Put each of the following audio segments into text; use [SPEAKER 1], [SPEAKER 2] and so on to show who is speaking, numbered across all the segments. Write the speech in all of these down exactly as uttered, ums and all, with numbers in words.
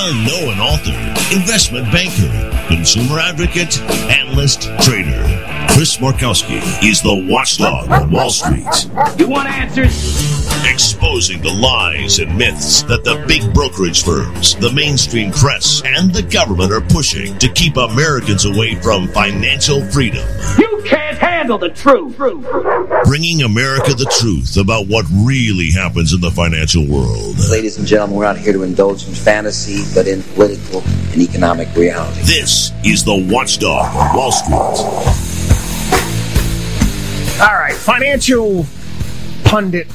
[SPEAKER 1] unknown author, investment banker, consumer advocate, analyst, trader. Chris Markowski is the watchdog on Wall Street.
[SPEAKER 2] You want answers?
[SPEAKER 1] Exposing the lies and myths that the big brokerage firms, the mainstream press, and the government are pushing to keep Americans away from financial freedom.
[SPEAKER 2] You can't handle the truth.
[SPEAKER 1] Bringing America the truth about what really happens in the financial world.
[SPEAKER 3] Ladies and gentlemen, we're not here to indulge in fantasy, but in political and economic reality.
[SPEAKER 1] This is the Watchdog on Wall Street.
[SPEAKER 4] All right, financial pundit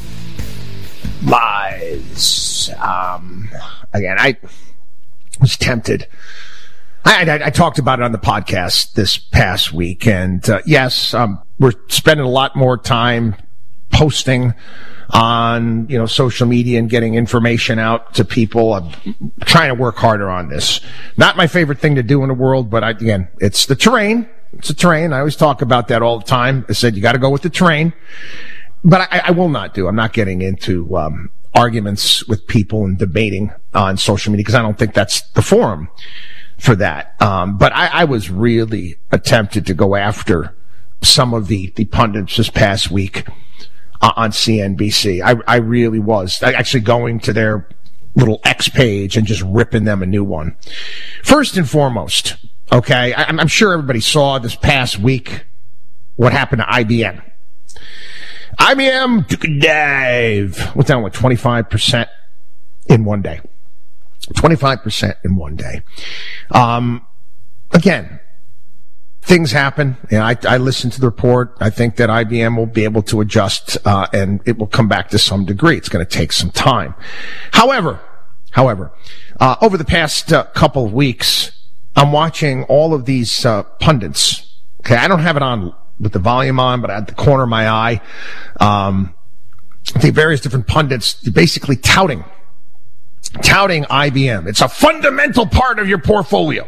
[SPEAKER 4] lies. Um, again, I was tempted. I, I, I talked about it on the podcast this past week, and uh, yes, um, we're spending a lot more time posting on, you know, social media and getting information out to people. I'm trying to work harder on this. Not my favorite thing to do in the world, but I, again, it's the terrain. It's a terrain. I always talk about that all the time. I said, you got to go with the terrain. But I, I will not do. I'm not getting into um, arguments with people and debating on social media because I don't think that's the forum for that. Um, but I, I was really tempted to go after some of the, the pundits this past week uh, on C N B C. I, I really was. I actually going to their little X page and just ripping them a new one. First and foremost, okay, I, I'm sure everybody saw this past week what happened to I B M. I B M took a dive. Went down, what, twenty-five percent in one day. twenty-five percent in one day. Um, again, things happen. You know, I, I listened to the report. I think that I B M will be able to adjust, uh, and it will come back to some degree. It's going to take some time. However, however, uh, over the past uh, couple of weeks, I'm watching all of these uh, pundits. Okay, I don't have it on with the volume on, but at the corner of my eye, um, the various different pundits basically touting, touting I B M. It's a fundamental part of your portfolio.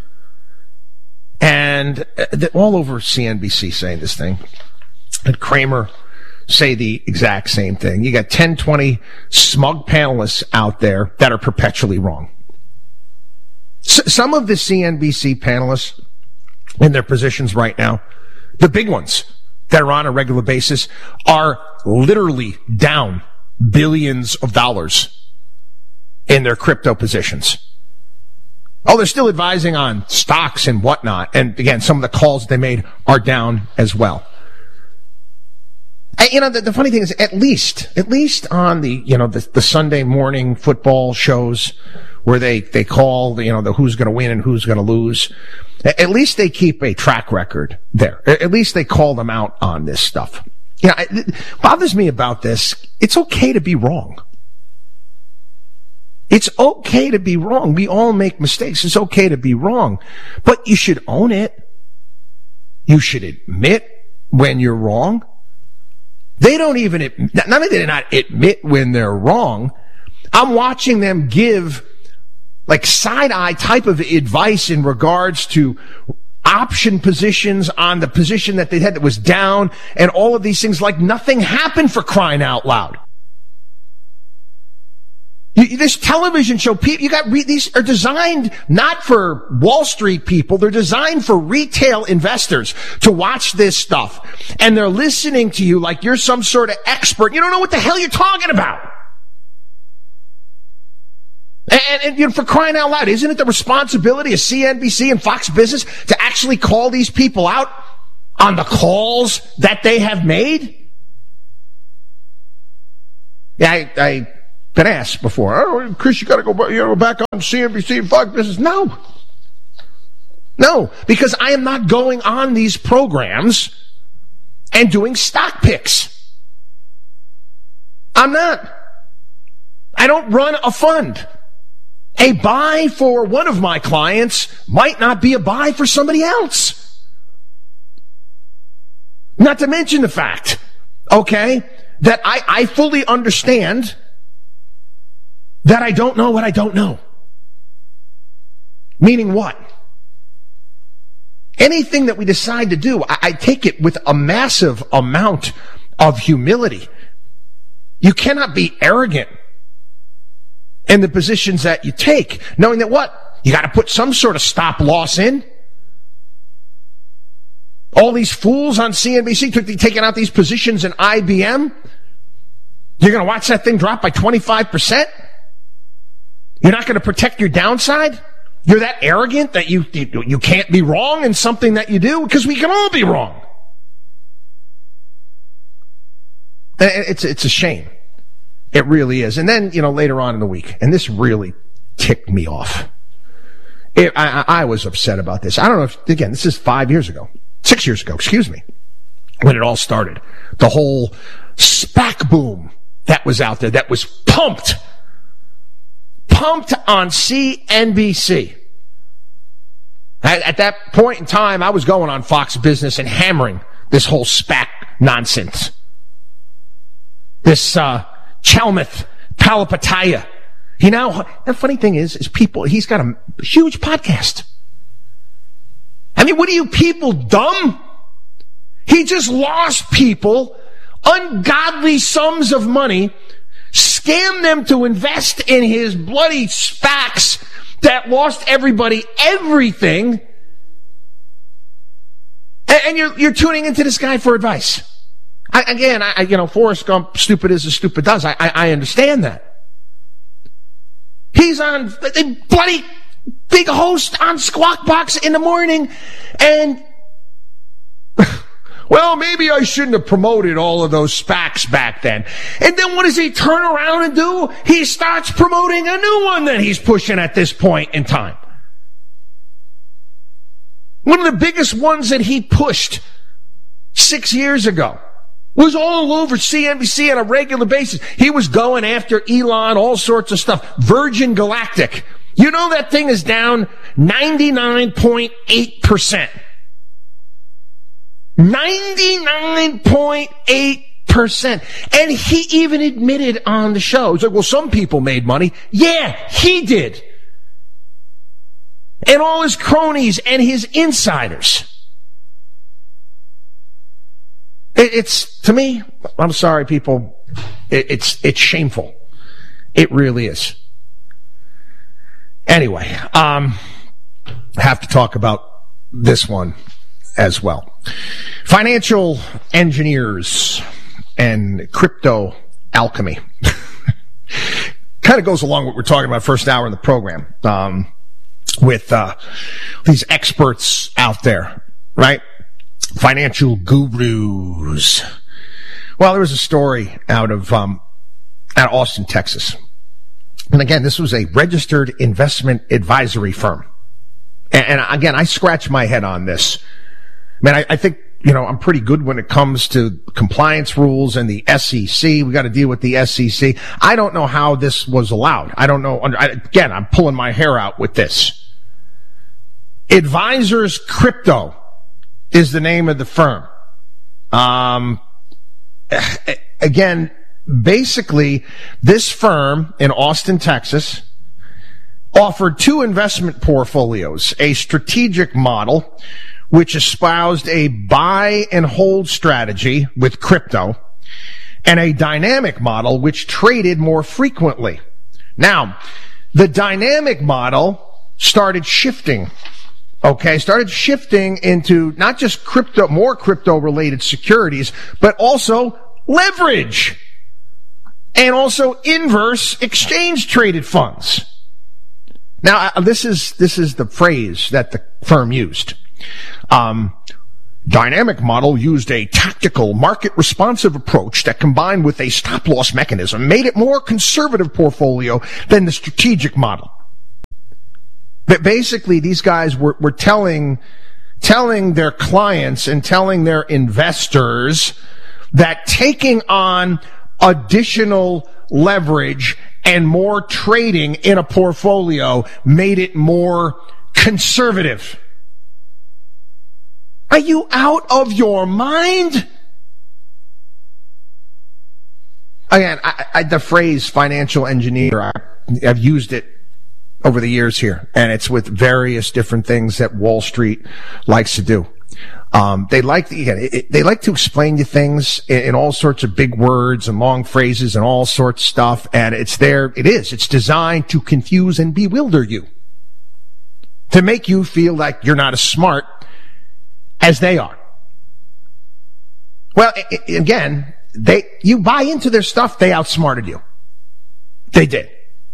[SPEAKER 4] And uh, all over C N B C saying this thing. And Kramer say the exact same thing. You got ten, twenty smug panelists out there that are perpetually wrong. S- some of the C N B C panelists in their positions right now, the big ones that are on a regular basis, are literally down billions of dollars in their crypto positions. Oh, they're still advising on stocks and whatnot. And again, some of the calls they made are down as well. And, you know, the, the funny thing is, at least, at least on the, you know, the, the Sunday morning football shows where they, they call, you know, the who's going to win and who's going to lose. At least they keep a track record there. At least they call them out on this stuff. You know, it bothers me about this. It's okay to be wrong. It's okay to be wrong. We all make mistakes. It's okay to be wrong. But you should own it. You should admit when you're wrong. They don't even, not only do they not admit when they're wrong, I'm watching them give like side-eye type of advice in regards to option positions on the position that they had that was down and all of these things, like nothing happened, for crying out loud. You, this television show, people, you got, re, these are designed not for Wall Street people. They're designed for retail investors to watch this stuff. And they're listening to you like you're some sort of expert. You don't know what the hell you're talking about. And, and you know, for crying out loud, isn't it the responsibility of C N B C and Fox Business to actually call these people out on the calls that they have made? Yeah, I, I been asked before, oh, Chris, you got to go, you know, back on C N B C and Fox Business. No, no, because I am not going on these programs and doing stock picks. I'm not. I don't run a fund. A buy for one of my clients might not be a buy for somebody else. Not to mention the fact, okay, that I, I fully understand that I don't know what I don't know. Meaning what? Anything that we decide to do, I, I take it with a massive amount of humility. You cannot be arrogant and the positions that you take, knowing that what? You got to put some sort of stop loss in. All these fools on C N B C took, taking out these positions in I B M. You're going to watch that thing drop by twenty-five percent? You're not going to protect your downside? You're that arrogant that you, you, you can't be wrong in something that you do? Because we can all be wrong. It's, it's a shame. It really is. And then, you know, later on in the week, and this really ticked me off. It, I, I was upset about this. I don't know if, again, this is five years ago, six years ago, excuse me, when it all started. The whole SPAC boom that was out there, that was pumped, pumped on C N B C. At, at that point in time, I was going on Fox Business and hammering this whole SPAC nonsense. This, uh, Chalmeth Palapataya. He now, the funny thing is, is people, he's got a huge podcast. I mean, what are you people, dumb? He just lost people ungodly sums of money, scammed them to invest in his bloody SPACs that lost everybody everything. And, and you're, you're tuning into this guy for advice. I, again, I, you know, Forrest Gump, stupid as a stupid does. I, I, I understand that. He's on the bloody big host on Squawk Box in the morning, and well, maybe I shouldn't have promoted all of those SPACs back then. And then what does he turn around and do? He starts promoting a new one that he's pushing at this point in time. One of the biggest ones that he pushed six years ago was all over C N B C on a regular basis. He was going after Elon, all sorts of stuff. Virgin Galactic. You know that thing is down ninety-nine point eight percent. ninety-nine point eight percent. And he even admitted on the show, he's like, well, some people made money. Yeah, he did. And all his cronies and his insiders. It's, to me, I'm sorry, people, it, it's it's shameful. It really is. Anyway, um, have to talk about this one as well. Financial engineers and crypto alchemy. Kind of goes along with what we're talking about first hour in the program, um, with uh, these experts out there, right? Financial gurus. Well, there was a story out of um, out of Austin, Texas. And again, this was a registered investment advisory firm. And, and again, I scratch my head on this. Man, I, I think, you know, I'm pretty good when it comes to compliance rules and the S E C. We got to deal with the S E C. I don't know how this was allowed. I don't know. I, again, I'm pulling my hair out with this. Advisors Crypto is the name of the firm. Um, again, basically, this firm in Austin, Texas, offered two investment portfolios, a strategic model, which espoused a buy and hold strategy with crypto, and a dynamic model, which traded more frequently. Now, the dynamic model started shifting Okay, started shifting into not just crypto, more crypto-related securities, but also leverage and also inverse exchange-traded funds. Now, this is this is the phrase that the firm used. Um, dynamic model used a tactical, market-responsive approach that, combined with a stop-loss mechanism, made it more conservative portfolio than the strategic model. But basically, these guys were, were telling, telling their clients and telling their investors that taking on additional leverage and more trading in a portfolio made it more conservative. Are you out of your mind? Again, I, I, the phrase financial engineer, I, I've used it over the years here, and it's with various different things that Wall Street likes to do. Um, they like the, again, it, they like to explain you things in, in all sorts of big words and long phrases and all sorts of stuff. And it's there. It is. It's designed to confuse and bewilder you, to make you feel like you're not as smart as they are. Well, I, I, again, they you buy into their stuff. They outsmarted you. They did.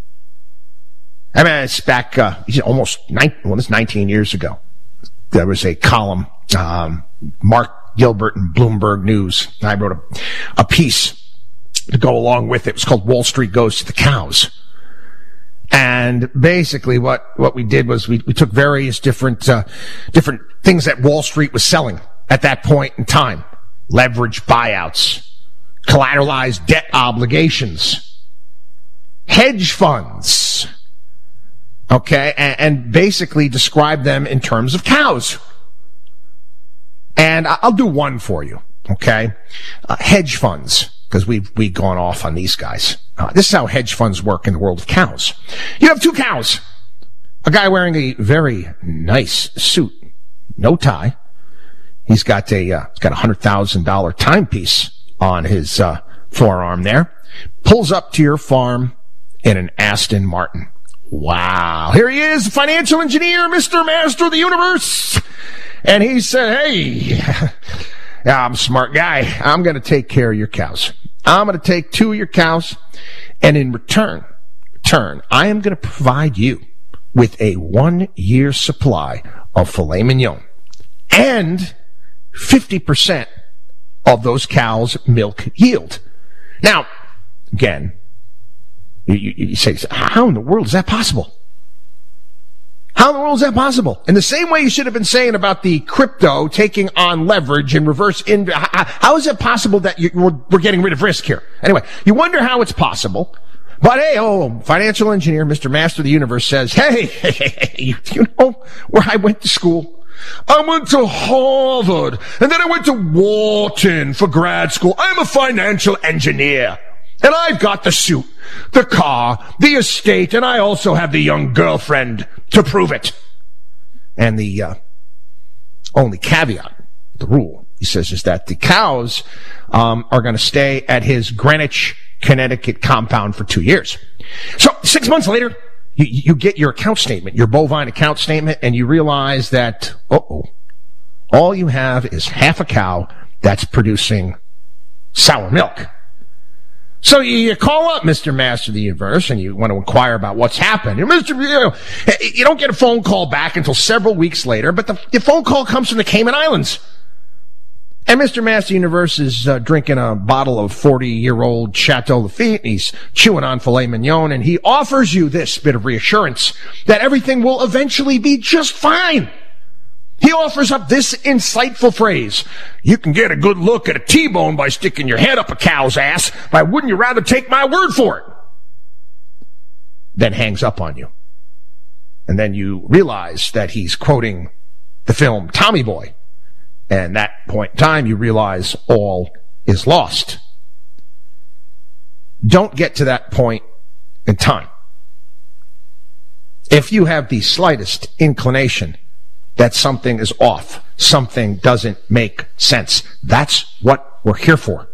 [SPEAKER 4] I mean, it's back uh, almost nine, well, it's nineteen years ago. There was a column, um, Mark Gilbert in Bloomberg News. I wrote a, a piece to go along with it. It was called Wall Street Goes to the Cows. And basically what, what we did was we, we took various different, uh, different things that Wall Street was selling at that point in time. Leverage buyouts, collateralized debt obligations, hedge funds. Okay, and, and basically describe them in terms of cows. And I'll do one for you, okay? Uh, hedge funds, because we've, we've gone off on these guys. Uh, this is how hedge funds work in the world of cows. You have two cows. A guy wearing a very nice suit, no tie. He's got a, uh, he's got a hundred thousand dollar timepiece on his, uh, forearm there. Pulls up to your farm in an Aston Martin. Wow. Here he is, financial engineer, Mister Master of the Universe. And he said, hey, yeah, I'm a smart guy. I'm going to take care of your cows. I'm going to take two of your cows. And in return, return, I am going to provide you with a one year supply of filet mignon and fifty percent of those cows' milk yield. Now, again, You, you, you say, how in the world is that possible? How in the world is that possible? In the same way you should have been saying about the crypto taking on leverage and reverse in, how, how is it possible that you, we're, we're getting rid of risk here? Anyway, you wonder how it's possible. But hey, oh, financial engineer, Mister Master of the Universe says, hey, hey, hey, hey, you, you know where I went to school? I went to Harvard, and then I went to Wharton for grad school. I'm a financial engineer. And I've got the suit, the car, the estate, and I also have the young girlfriend to prove it. And the uh, only caveat, the rule, he says, is that the cows um, are going to stay at his Greenwich, Connecticut compound for two years. So six months later, you, you get your account statement, your bovine account statement, and you realize that, uh-oh, all you have is half a cow that's producing sour milk. So you call up Mister Master of the Universe and you want to inquire about what's happened. You, Mister You, know, you don't get a phone call back until several weeks later, but the, the phone call comes from the Cayman Islands. And Mister Master of the Universe is uh, drinking a bottle of forty-year-old Chateau Lafite, and he's chewing on filet mignon, and he offers you this bit of reassurance that everything will eventually be just fine. He offers up this insightful phrase: you can get a good look at a T-bone by sticking your head up a cow's ass, but wouldn't you rather take my word for it? Then hangs up on you. And then you realize that he's quoting the film Tommy Boy. And at that point in time, you realize all is lost. Don't get to that point in time. If you have the slightest inclination that something is off, something doesn't make sense, that's what we're here for.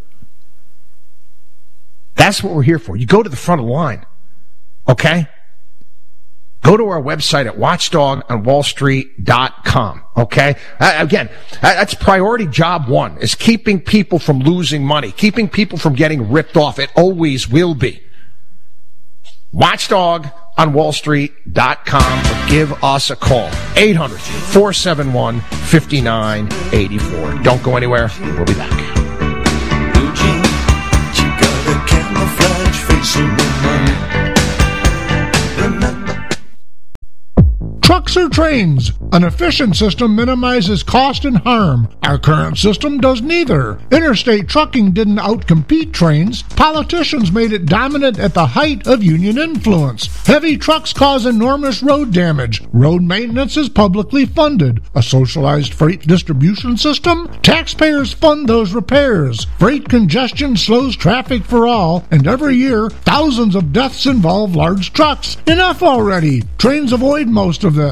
[SPEAKER 4] That's what we're here for. You go to the front of the line, okay? Go to our website at watchdog on wall street dot com, okay? Uh, again, that's priority job one, is keeping people from losing money, keeping people from getting ripped off. It always will be. watchdog on wall street dot com, or give us a call. eight hundred, four seven one, five nine eight four. Don't go anywhere. We'll be back.
[SPEAKER 5] Blue jeans, you got a camouflage face in the night. Remember.
[SPEAKER 6] Trucks or trains? An efficient system minimizes cost and harm. Our current system does neither. Interstate trucking didn't outcompete trains. Politicians made it dominant at the height of union influence. Heavy trucks cause enormous road damage. Road maintenance is publicly funded. A socialized freight distribution system? Taxpayers fund those repairs. Freight congestion slows traffic for all, and every year, thousands of deaths involve large trucks. Enough already. Trains avoid most of this.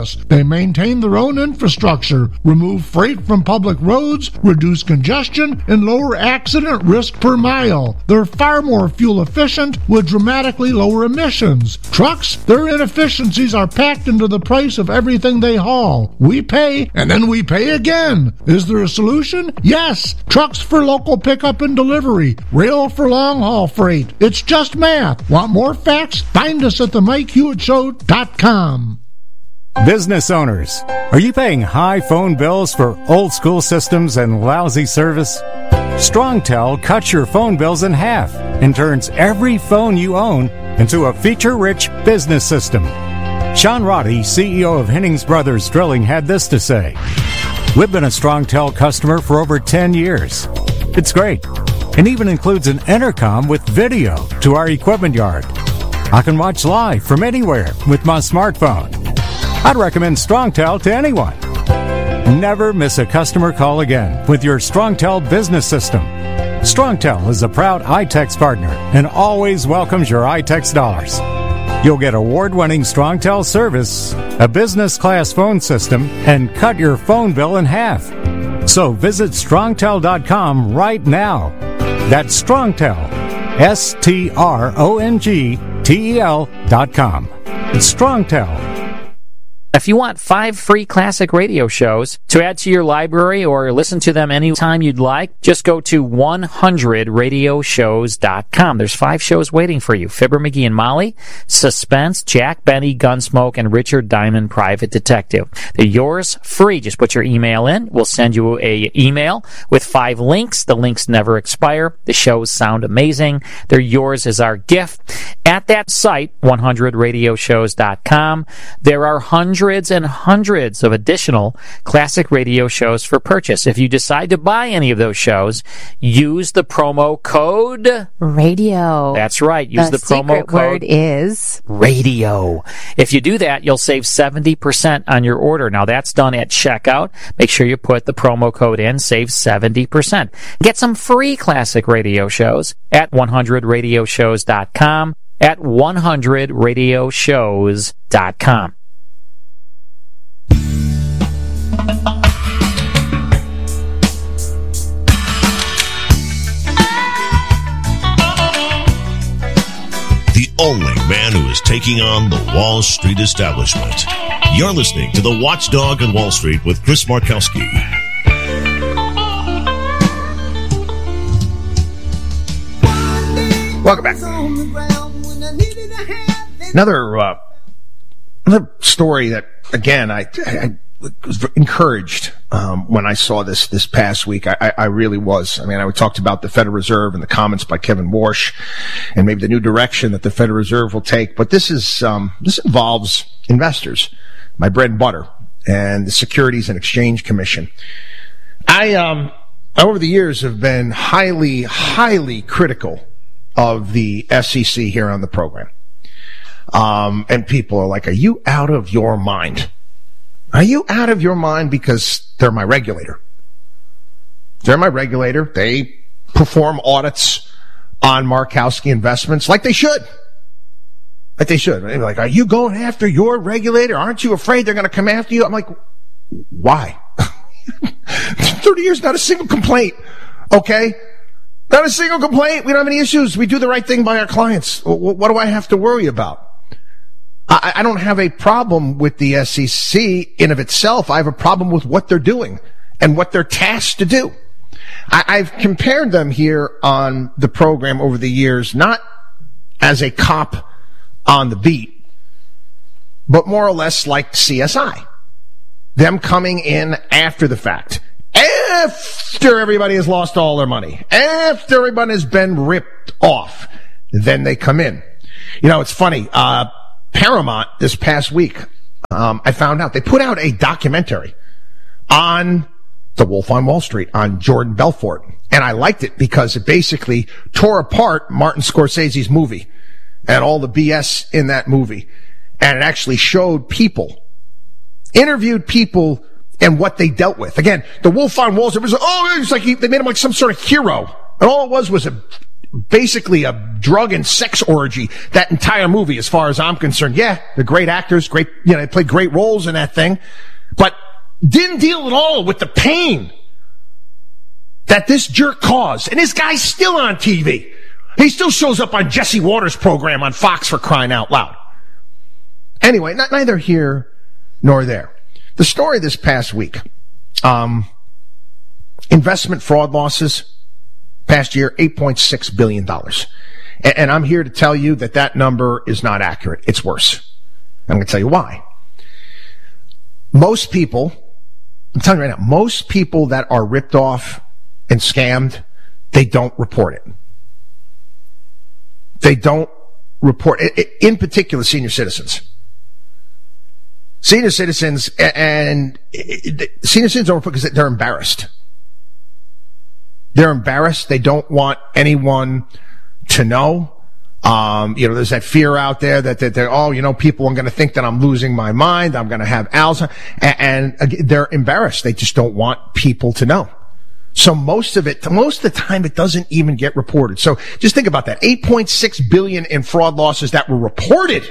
[SPEAKER 6] service. They maintain their own infrastructure, remove freight from public roads, reduce congestion, and lower accident risk per mile. They're far more fuel efficient with dramatically lower emissions. Trucks, their inefficiencies are packed into the price of everything they haul. We pay, and then we pay again. Is there a solution? Yes. Trucks for local pickup and delivery. Rail for long-haul freight. It's just math. Want more facts? Find us at the mike hewitt show dot com.
[SPEAKER 7] Business owners, are you paying high phone bills for old school systems and lousy service? StrongTel cuts your phone bills in half and turns every phone you own into a feature-rich business system. Sean Roddy, C E O of Hennings Brothers Drilling, had this to say. We've been a StrongTel customer for over ten years. It's great, and even includes an intercom with video to our equipment yard. I can watch live from anywhere with my smartphone. I'd recommend StrongTel to anyone. Never miss a customer call again with your StrongTel business system. StrongTel is a proud iTex partner and always welcomes your iTex dollars. You'll get award-winning StrongTel service, a business-class phone system, and cut your phone bill in half. So visit strongtel dot com right now. That's StrongTel, S T R O N G T E L dot com. It's StrongTel.
[SPEAKER 8] If you want five free classic radio shows to add to your library or listen to them anytime you'd like, just go to one hundred radio shows dot com. There's five shows waiting for you. Fibber, McGee and Molly, Suspense, Jack Benny, Gunsmoke, and Richard Diamond, Private Detective. They're yours free. Just put your email in. We'll send you a email with five links. The links never expire. The shows sound amazing. They're yours as our gift. At that site, one hundred radio shows dot com, there are hundreds and hundreds of additional classic radio shows for purchase. If you decide to buy any of those shows, use the promo code
[SPEAKER 9] radio.
[SPEAKER 8] That's right. Use the,
[SPEAKER 9] the
[SPEAKER 8] promo
[SPEAKER 9] secret
[SPEAKER 8] code
[SPEAKER 9] word is
[SPEAKER 8] radio. If you do that, you'll save seventy percent on your order. Now that's done at checkout. Make sure you put the promo code in, save seventy percent. Get some free classic radio shows at one hundred radio shows dot com, at one hundred radio shows dot com.
[SPEAKER 1] The only man who is taking on the Wall Street establishment. You're listening to The Watchdog on Wall Street with Chris Markowski.
[SPEAKER 4] Welcome back. Another, uh, another story that, again, I, I was encouraged um, when I saw this this past week. I, I really was. I mean, I talked about the Federal Reserve and the comments by Kevin Warsh and maybe the new direction that the Federal Reserve will take. But this is um, this involves investors, my bread and butter, and the Securities and Exchange Commission. I, um, over the years, have been highly, highly critical of the S E C here on the program. Um, and people are like, are you out of your mind? Are you out of your mind? Because they're my regulator. They're my regulator. They perform audits on Markowski Investments like they should. Like they should. They're like, are you going after your regulator? Aren't you afraid they're going to come after you? I'm like, why? thirty years, not a single complaint. Okay? Not a single complaint. We don't have any issues. We do the right thing by our clients. What do I have to worry about? I, I don't have a problem with the S E C in of itself. I have a problem with what they're doing and what they're tasked to do. I, I've compared them here on the program over the years, not as a cop on the beat, but more or less like C S I. Them coming in after the fact. After everybody has lost all their money. After everyone has been ripped off. Then they come in. You know, it's funny. Uh, Paramount this past week, um, I found out they put out a documentary on The Wolf on Wall Street, on Jordan Belfort. And I liked it because it basically tore apart Martin Scorsese's movie and all the B S in that movie. And it actually showed people, interviewed people, and what they dealt with. Again, The Wolf on Wall Street was, oh, it's like he, they made him like some sort of hero. And all it was was a basically a drug and sex orgy, that entire movie, as far as I'm concerned. Yeah, they're great actors, great, you know, they played great roles in that thing, but didn't deal at all with the pain that this jerk caused. And this guy's still on T V. He still shows up on Jesse Waters' program on Fox, for crying out loud. Anyway, not, neither here nor there. The story this past week, um, investment fraud losses, past year, eight point six billion dollars. And, and I'm here to tell you that that number is not accurate. It's worse. I'm going to tell you why. Most people, I'm telling you right now, most people that are ripped off and scammed, they don't report it. They don't report it. In particular, senior citizens. Senior citizens and senior citizens don't report because they're embarrassed. They're embarrassed. They don't want anyone to know. Um, you know, there's that fear out there that, that they're, oh, you know, people are going to think that I'm losing my mind. I'm going to have Alzheimer's. And, and they're embarrassed. They just don't want people to know. So most of it, most of the time, it doesn't even get reported. So just think about that. eight point six billion dollars in fraud losses that were reported.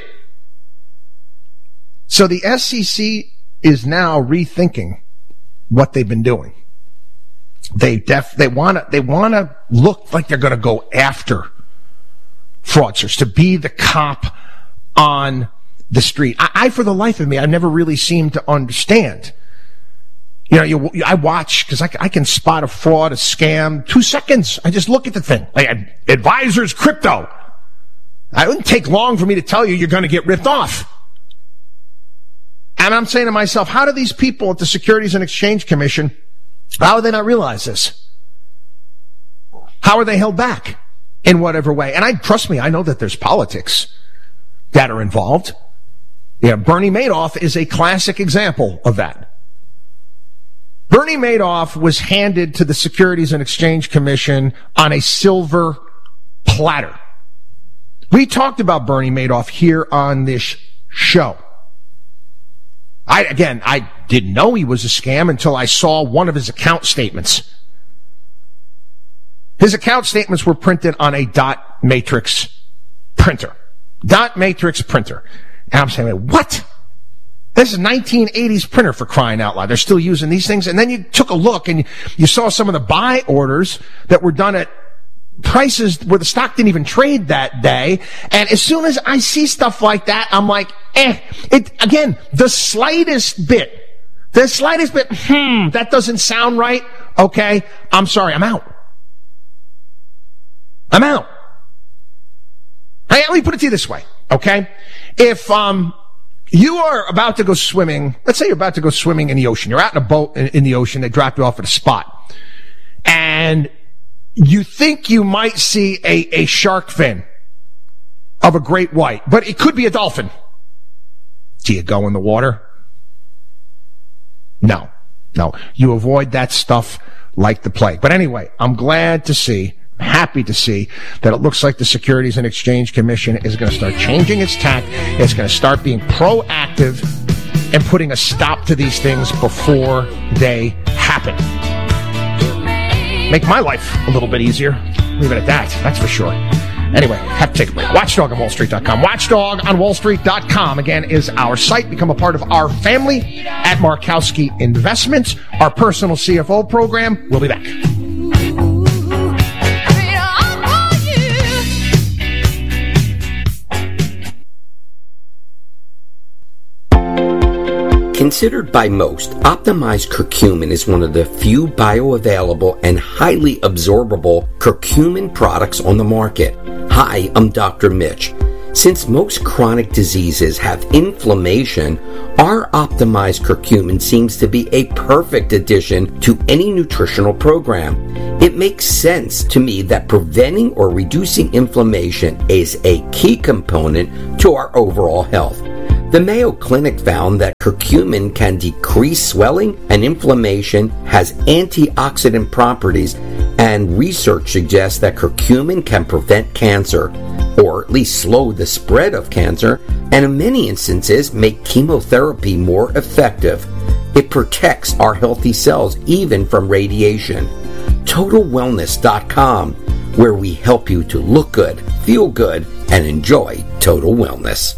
[SPEAKER 4] So the S E C is now rethinking what they've been doing. They def, they want to, they want to look like they're going to go after fraudsters, to be the cop on the street. I, I, for the life of me, I never really seemed to understand. You know, you, I watch, because I, I can spot a fraud, a scam, two seconds. I just look at the thing. Like, Advisors Crypto. It wouldn't take long for me to tell you you're going to get ripped off. And I'm saying to myself, how do these people at the Securities and Exchange Commission, how do they not realize this? How are they held back in whatever way? And I, trust me, I know that there's politics that are involved. Yeah, Bernie Madoff is a classic example of that. Bernie Madoff was handed to the Securities and Exchange Commission on a silver platter. We talked about Bernie Madoff here on this show. I, again, I didn't know he was a scam until I saw one of his account statements. His account statements were printed on a dot matrix printer. Dot matrix printer. And I'm saying, what? This is a nineteen eighties printer, for crying out loud. They're still using these things. And then you took a look and you saw some of the buy orders that were done at prices where the stock didn't even trade that day. And as soon as I see stuff like that, I'm like, eh. It, again, the slightest bit, the slightest bit, hmm, that doesn't sound right. Okay, I'm sorry, I'm out. I'm out. Hey, let me put it to you this way, okay? If, um, you are about to go swimming, let's say you're about to go swimming in the ocean. You're out in a boat in, in the ocean. They drop you off at a spot. And you think you might see a, a shark fin of a great white, but it could be a dolphin. Do you go in the water? No. No. You avoid that stuff like the plague. But anyway, I'm glad to see, I'm happy to see that it looks like the Securities and Exchange Commission is going to start changing its tack. It's going to start being proactive and putting a stop to these things before they happen. Make my life a little bit easier. Leave it at that. That's for sure. Anyway, have to take a break. Watchdog on Wall Street dot com. Watchdog on Wall Street dot com, again, is our site. Become a part of our family at Markowski Investments. Our personal C F O program. We'll be back.
[SPEAKER 10] Considered by most, optimized curcumin is one of the few bioavailable and highly absorbable curcumin products on the market. Hi, I'm Doctor Mitch. Since most chronic diseases have inflammation, our optimized curcumin seems to be a perfect addition to any nutritional program. It makes sense to me that preventing or reducing inflammation is a key component to our overall health. The Mayo Clinic found that curcumin can decrease swelling and inflammation, has antioxidant properties, and research suggests that curcumin can prevent cancer, or at least slow the spread of cancer, and in many instances make chemotherapy more effective. It protects our healthy cells even from radiation. Total Wellness dot com. where we help you to look good, feel good, and enjoy total wellness.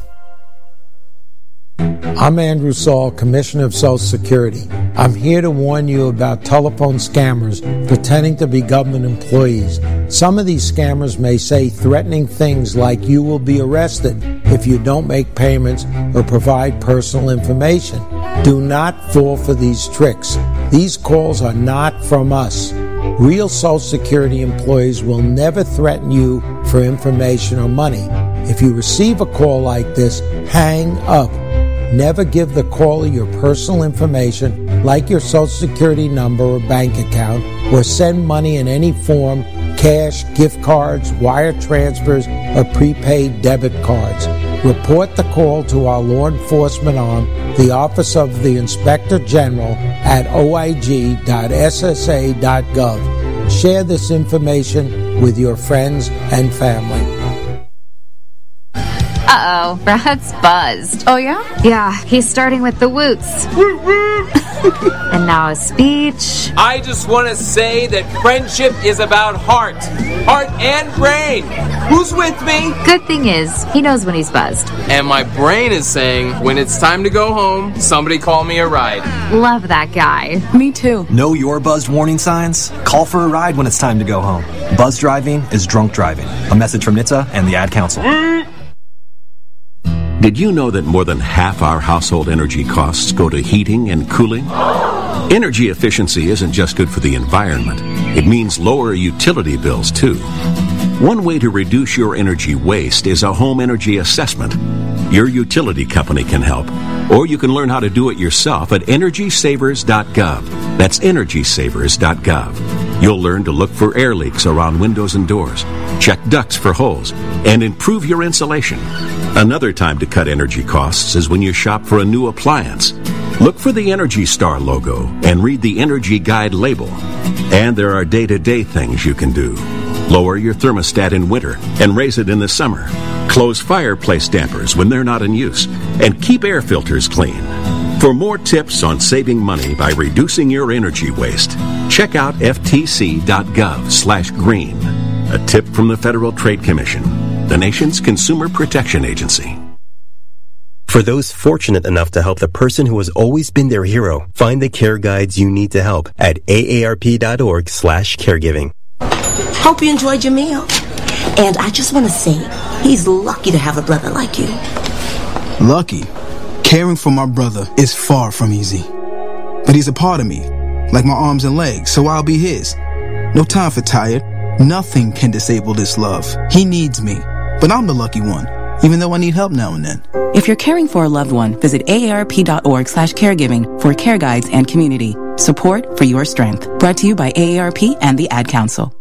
[SPEAKER 11] I'm Andrew Saul, Commissioner of Social Security. I'm here to warn you about telephone scammers pretending to be government employees. Some of these scammers may say threatening things like you will be arrested if you don't make payments or provide personal information. Do not fall for these tricks. These calls are not from us. Real Social Security employees will never threaten you for information or money. If you receive a call like this, hang up. Never give the caller your personal information, like your Social Security number or bank account, or send money in any form, cash, gift cards, wire transfers, or prepaid debit cards. Report the call to our law enforcement arm, the Office of the Inspector General, at o i g dot s s a dot gov. Share this information with your friends and family.
[SPEAKER 9] Uh-oh, Brad's buzzed.
[SPEAKER 12] Oh, yeah?
[SPEAKER 9] Yeah, he's starting with the woots. And now a speech.
[SPEAKER 13] I just want to say that friendship is about heart. Heart and brain. Who's with me?
[SPEAKER 9] Good thing is, he knows when he's buzzed.
[SPEAKER 13] And my brain is saying, when it's time to go home, somebody call me a ride.
[SPEAKER 9] Love that guy.
[SPEAKER 12] Me too.
[SPEAKER 14] Know your buzzed warning signs? Call for a ride when it's time to go home. Buzz driving is drunk driving. A message from N H T S A and the Ad Council.
[SPEAKER 1] Did you know that more than half our household energy costs go to heating and cooling? Energy efficiency isn't just good for the environment. It means lower utility bills, too. One way to reduce your energy waste is a home energy assessment. Your utility company can help, or you can learn how to do it yourself at energy savers dot gov. That's energy savers dot gov. You'll learn to look for air leaks around windows and doors, check ducts for holes, and improve your insulation. Another time to cut energy costs is when you shop for a new appliance. Look for the Energy Star logo and read the Energy Guide label. And there are day-to-day things you can do. Lower your thermostat in winter and raise it in the summer. Close fireplace dampers when they're not in use. And keep air filters clean. For more tips on saving money by reducing your energy waste, check out f t c dot gov slash green. A tip from the Federal Trade Commission, the nation's consumer protection agency.
[SPEAKER 15] For those fortunate enough to help the person who has always been their hero, find the care guides you need to help at a a r p dot org slash caregiving.
[SPEAKER 16] Hope you enjoyed your meal. And I just want to say, he's lucky to have a brother like you.
[SPEAKER 17] Lucky? Caring for my brother is far from easy. But he's a part of me, like my arms and legs, so I'll be his. No time for tired. Nothing can disable this love. He needs me, but I'm the lucky one, even though I need help now and then.
[SPEAKER 18] If you're caring for a loved one, visit a a r p dot org slash caregiving for care guides and community. Support for your strength. Brought to you by A A R P and the Ad Council.